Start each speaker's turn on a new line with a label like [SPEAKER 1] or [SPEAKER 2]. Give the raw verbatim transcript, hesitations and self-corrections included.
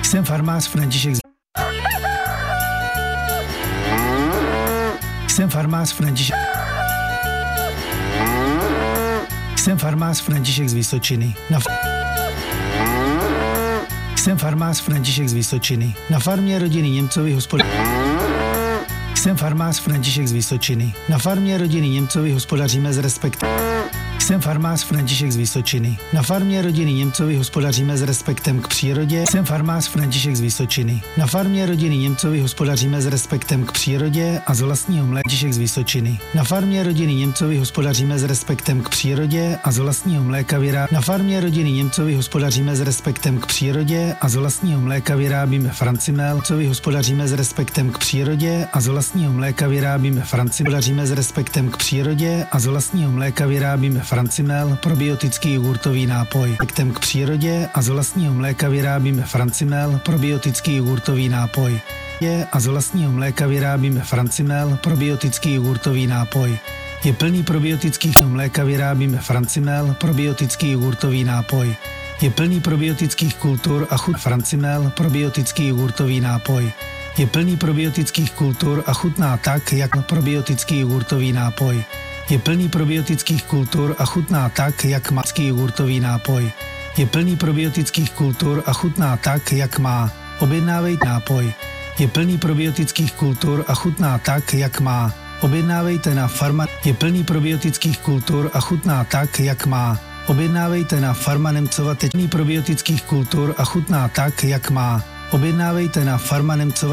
[SPEAKER 1] Jsem farmář František. Jsem farmář František. Jsem farmář František z Vysočiny. Na f... Jsem farmář František z Vysočiny. Na farmě rodiny Němcovy hospodář. Jsem farmář František z Vysočiny. Na farmě rodiny Němcovy hospodaříme s respektem. Jsem farmář František z Vysočiny. Na farmě rodiny Němcovy hospodaříme s respektem k přírodě. Jsem farmář František z Vysočiny. Na farmě rodiny Němcovy hospodaříme s respektem k přírodě a z vlastního mléka. František z Vysočiny. Na farmě rodiny Němcovy hospodaříme s respektem k přírodě a z vlastního mléka vyrá. Na farmě rodiny Němcovy hospodaříme s respektem k přírodě a z vlastního mléka vyrábíme Francimel. Co hospodaříme s respektem k přírodě a z vlastního mléka vyrábíme Francimel. Hospodaříme s respektem k přírodě a z vlastního mléka vyrábíme Francimel, probiotický jogurtový nápoj. Respektem k přírodě a z vlastního mléka vyrábíme Francimel, probiotický jogurtový nápoj. A z vlastního mléka vyrábíme Francimel, probiotický jogurtový nápoj. Je plný probiotických mléka vyrábíme Francimel, probiotický jogurtový nápoj. Je plný probiotických kultur a chut Francimel, probiotický jogurtový nápoj. Je plný probiotických kultur a chutná tak, jak probiotický jogurtový nápoj. Je plný probiotických kultur a chutná tak, jak má jogurtový nápoj. Je plný probiotických kultur a chutná tak, jak má. Objednávejte nápoj. Je plný probiotických kultur a chutná tak, jak má. Objednávejte na farma. Je plný probiotických kultur a chutná tak, jak má. Objednávejte na farma Nemcova. Plný probiotických kultur a chutná tak, jak má. Objednávejte na farma Nemcova.